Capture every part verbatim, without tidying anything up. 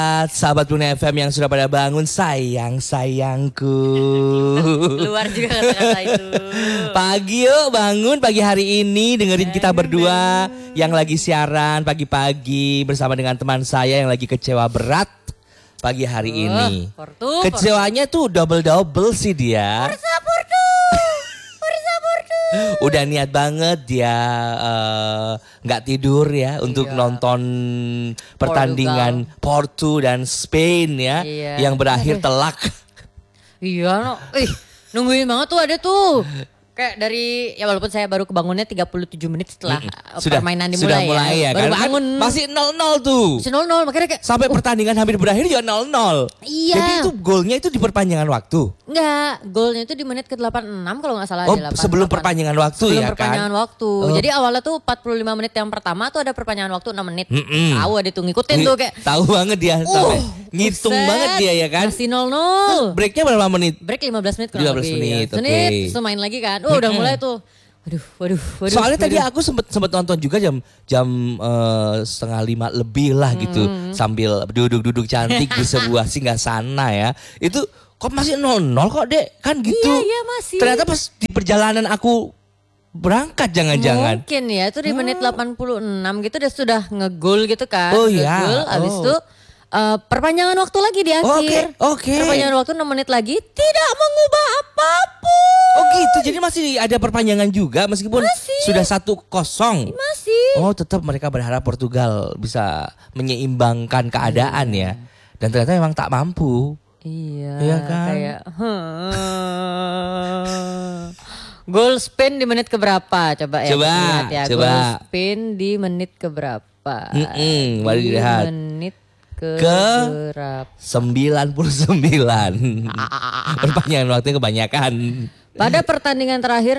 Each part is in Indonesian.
Sahabat Bruna F M yang sudah pada bangun, sayang-sayangku. Keluar juga kata-kata itu. Pagi yuk bangun pagi hari ini dengerin kita berdua yang lagi siaran pagi-pagi bersama dengan teman saya yang lagi kecewa berat pagi hari uh, ini. Portu, Kecewanya portu. tuh double-double sih dia. Porsa, portu. Porsa, portu. Udah niat banget dia nggak uh, tidur ya iya. untuk nonton pertandingan Portu dan Spain ya iya. yang berakhir Aduh. telak. Iya, no. Ih, nungguin banget tuh ada tuh. Kayak dari ya walaupun saya baru kebangunnya tiga puluh tujuh menit setelah mm-hmm. sudah, permainan dimulai sudah mulai ya, ya baru kan? bangun. Kan masih nol nol tuh. Masih nol nol makanya kayak sampai uh. pertandingan hampir berakhir juga nol nol. Iya. Jadi itu golnya itu di perpanjangan waktu. Enggak, golnya itu di menit ke delapan puluh enam kalau enggak salah. Oh, sebelum perpanjangan waktu sebelum ya kan. Sebelum perpanjangan waktu. Oh. Jadi awalnya tuh empat puluh lima menit yang pertama tuh ada perpanjangan waktu enam menit. Mm-mm. Tahu ada tuh ngikutin tuh kayak. Tahu banget dia uh, sampai ngitung buset. banget dia ya kan. Masih nol nol. Breaknya berapa menit? Break lima belas menit kurang lima belas lebih. menit. Oke. Okay. Terus main lagi kan. Oh, udah mulai tuh. Waduh, waduh, waduh. Soalnya waduh. tadi aku sempet sempet nonton juga jam jam uh, setengah lima lebih lah gitu hmm. sambil duduk-duduk cantik di sebuah singgasana ya. Itu kok masih nol nol kok dek kan gitu. Iya, iya masih. Ternyata pas di perjalanan aku berangkat jangan-jangan. Mungkin ya itu di menit delapan puluh enam gitu dia sudah ngegol gitu kan. Oh iya. Ngegol, abis oh. itu uh, perpanjangan waktu lagi di akhir. Oke. Okay, okay. Perpanjangan waktu enam menit lagi tidak mengubah apapun. Oh gitu, jadi masih ada perpanjangan juga meskipun masih. sudah satu kosong. Masih. Oh tetap mereka berharap Portugal bisa menyeimbangkan keadaan hmm. ya. Dan ternyata memang tak mampu. Iya. Iya kan. Kayak. Gol Spain di menit keberapa? Coba ya. Coba. Ya. Coba. Gol Spain di menit keberapa? Mm-mm, mari dilihat. Menit ke, ke berapa? sembilan puluh sembilan. Perpanjangan waktunya kebanyakan. Pada pertandingan terakhir,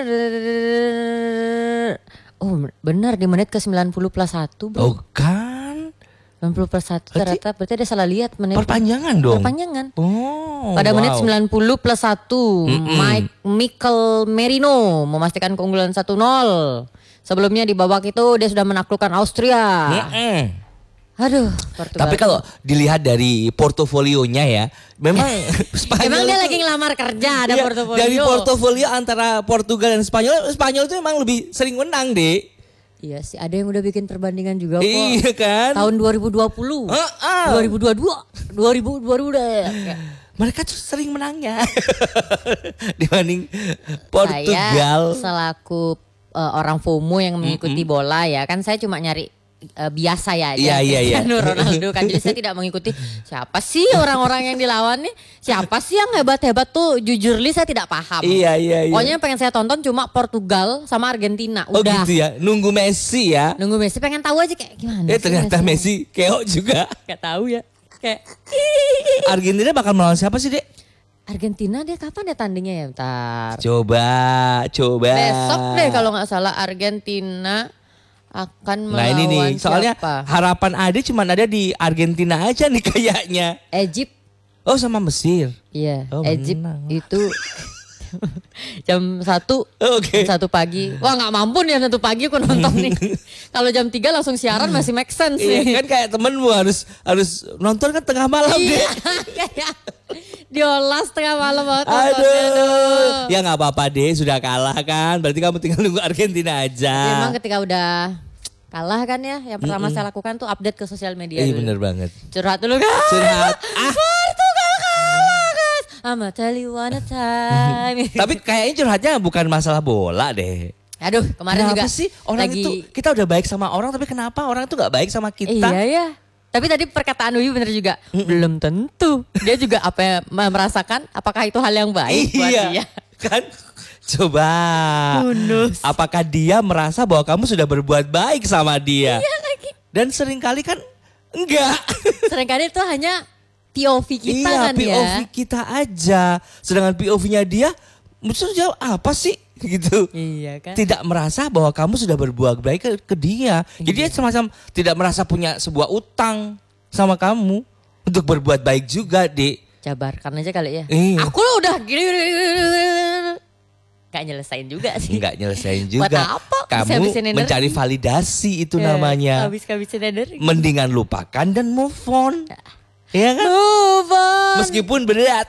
oh benar di menit ke sembilan puluh plus satu. Oh kan. sembilan puluh plus satu ternyata berarti ada salah lihat menit. Perpanjangan dong. Perpanjangan. Oh. Pada wow. menit sembilan puluh plus satu, Mm-mm. Mike Mikel Merino memastikan keunggulan satu nol. Sebelumnya di babak itu dia sudah menaklukkan Austria. Mm-mm. Aduh, Portugal. Tapi kalau dilihat dari portofolionya ya, memang Spanyol emang dia itu, lagi ngelamar kerja ada ya, portofolio. Dari portofolio antara Portugal dan Spanyol, Spanyol itu memang lebih sering menang deh. Iya sih, ada yang udah bikin perbandingan juga kok. Iya kan? Tahun dua ribu dua puluh, uh, uh. dua ribu dua puluh dua, dua ribu dua puluh udah. Ya. Mereka tuh sering menangnya dibanding Portugal. Saya selaku uh, orang FOMO yang mengikuti mm-hmm. bola ya, kan saya cuma nyari Uh, biasa ya aja. Iya, iya, iya. Ronaldo kan jadi saya tidak mengikuti siapa sih orang-orang yang dilawan nih, siapa sih yang hebat-hebat tuh, jujurly saya tidak paham. Iya iya iya. Pokoknya yang pengen saya tonton cuma Portugal sama Argentina. Udah. Oh gitu ya, nunggu Messi ya. Nunggu Messi, pengen tahu aja kayak gimana. Eh ternyata Messi, Messi keok juga. Gak tahu ya. Kayak Argentina bakal melawan siapa sih dek? Argentina dia kapan ya tandingnya ya bentar. Coba, coba. Besok deh kalau nggak salah Argentina akan melawan. Nah ini nih soalnya siapa? Harapan Ade cuma ada di Argentina aja nih kayaknya. Egypt. Oh sama Mesir. Iya. Oh, Egypt menang. itu jam satu, okay. jam satu pagi. Wah nggak mampu nih jam satu pagi aku nonton nih. Kalau jam tiga langsung siaran masih make sense nih. Iya kan kayak temenmu harus harus nonton kan tengah malam deh. Diolas tengah malam banget. Aduh. Aduh. Ya nggak apa-apa deh, sudah kalah kan. Berarti kamu tinggal nunggu Argentina aja. Ya, emang ketika udah kalah kan ya, yang pertama Mm-mm. saya lakukan tuh update ke sosial media. Iya bener banget. Curhat dulu kan. Curhat. Ah. Portugal kalah guys. I'ma tell you one time. Tapi kayaknya curhatnya bukan masalah bola deh. Aduh kemarin kenapa juga sih orang lagi... itu kita udah baik sama orang tapi kenapa orang itu gak baik sama kita? Iya ya. Tapi tadi perkataan Uyu bener juga. Mm-mm. Belum tentu. Dia juga apa ya, merasakan apakah itu hal yang baik buat iya, dia. Kan? Coba. Unus. Apakah dia merasa bahwa kamu sudah berbuat baik sama dia? Iya lagi. Dan seringkali kan enggak. Seringkali itu hanya P O V kita iya, kan ya. P O V ya. kita aja. Sedangkan P O V-nya dia maksudnya jawab apa sih? Gitu. Iya kan. Tidak merasa bahwa kamu sudah berbuat baik ke, ke dia. Iya. Jadi dia semacam tidak merasa punya sebuah utang sama kamu untuk berbuat baik juga, Dik. Jabarkan aja kali ya. Iya. Aku udah gini, gini, gini, gini. Gak nyelesain juga sih. Gak nyelesain juga. Buat apa? Kamu mencari validasi itu ya, namanya. Habis-habisin energi. Mendingan lupakan dan move on. Iya kan? Move on. Meskipun berat.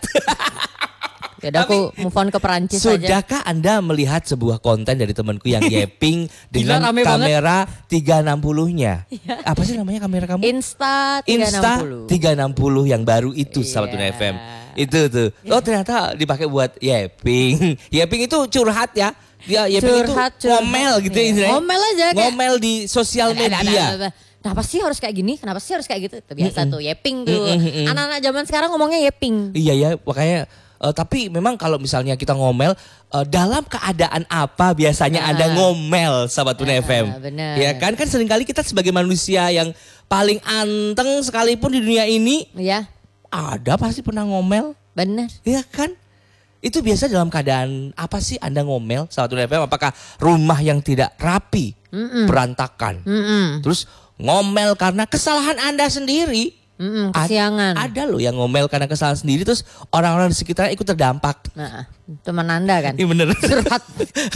Ya udah aku move on ke Perancis aja. Sudahkah Anda melihat sebuah konten dari temanku yang yapping dengan rame kamera tiga enam puluh-nya? Apa sih namanya kamera kamu? Insta tiga enam puluh. Insta tiga enam puluh yang baru itu Sahabat Tuna F M. Itu tuh. Oh ternyata dipakai buat yapping. Yapping itu curhat ya. Dia yapping itu Curhat, curhat. ngomel gitu ya. istilahnya. Ngomel aja kayak- Ngomel di sosial Ada, ada, ada, media. ada. Kenapa sih harus kayak gini? Kenapa sih harus kayak gitu? Itu biasa tuh yapping tuh. Mm-mm, mm-mm. Anak-anak zaman sekarang ngomongnya yapping. Iya ya, makanya eh, tapi memang kalau misalnya kita ngomel eh, dalam keadaan apa biasanya Ah. Anda ngomel Sahabat Tuna F M? Ah, benar. Ya kan kan seringkali kita sebagai manusia yang paling anteng sekalipun di dunia ini Ya, ada pasti pernah ngomel, benar. ya kan? Itu biasa dalam keadaan apa sih Anda ngomel Sahabat Tuna F M? Apakah rumah yang tidak rapi, Mm-mm. berantakan? Mm-mm. Terus ngomel karena kesalahan Anda sendiri? Mm-mm, Ad- kesiangan. Ada loh yang ngomel karena kesalahan sendiri terus orang-orang di sekitarnya ikut terdampak. Nah, teman Anda kan. Iya bener. Curhat.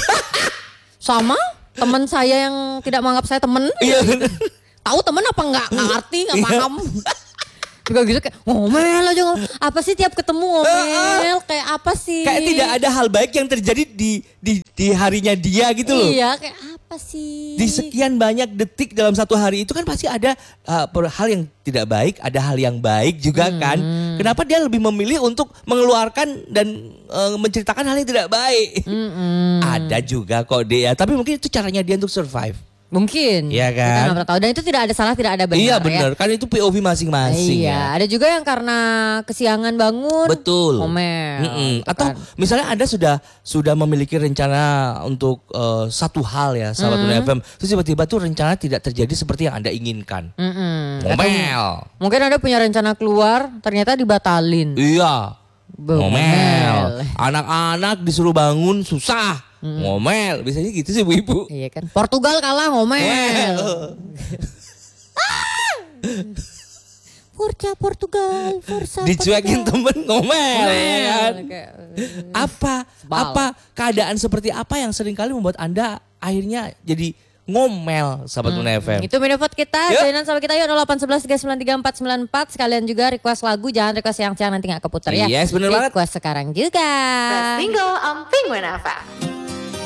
Sama teman saya yang tidak menganggap saya teman. Iya bener. Tahu teman apa enggak? Enggak ngerti, enggak Iya. paham. Juga gitu kayak ngomel aja ngomel. Apa sih tiap ketemu ngomel? Kayak apa sih? Kayak tidak ada hal baik yang terjadi di di di harinya dia gitu loh. Iya, kayak apa sih? Di sekian banyak detik dalam satu hari itu kan pasti ada uh, per- hal yang tidak baik, ada hal yang baik juga kan. Kenapa dia lebih memilih untuk mengeluarkan dan uh, menceritakan hal yang tidak baik? Mm-mm. Ada juga kok dia, tapi mungkin itu caranya dia untuk survive. Mungkin. Iya Kita kan? nggak pernah tahu. Dan itu tidak ada salah, tidak ada benar. Iya ya. benar, kan itu P O V masing-masing Iya, ya. ada juga yang karena kesiangan bangun. Betul. Ngomel. Mm-mm. gitu Atau kan. misalnya Anda sudah sudah memiliki rencana untuk eh, satu hal ya, Sahabat Tuna F M. Terus tiba-tiba tuh rencana tidak terjadi seperti yang Anda inginkan. Mm-mm. Ngomel. Mungkin ada punya rencana keluar, ternyata dibatalin. Iya. Ngomel. Ngomel. Anak-anak disuruh bangun susah. Ngomel. Biasanya gitu sih ibu-ibu. Iya kan. Portugal kalah ngomel. Forza Portugal, Forza Dicuekin Portugal. temen ngomel. ya kan? Kayak, Apa Sebal. apa keadaan seperti apa yang seringkali membuat Anda akhirnya jadi ngomel Sahabat Tuna F M? Itu minifot kita, Yuk. joinan sama kita yuk nol delapan satu satu tiga sembilan tiga empat sembilan empat. Sekalian juga request lagu, jangan request yang siang nanti gak keputar ya. Yes, bener banget. Request sekarang juga. Single on Penguin F M.